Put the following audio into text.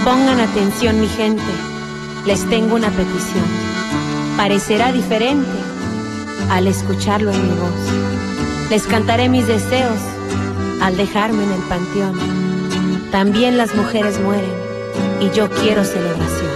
Pongan atención, mi gente, les tengo una petición. Parecerá diferente al escucharlo en mi voz. Les cantaré mis deseos al dejarme en el panteón. También las mujeres mueren y yo quiero celebración.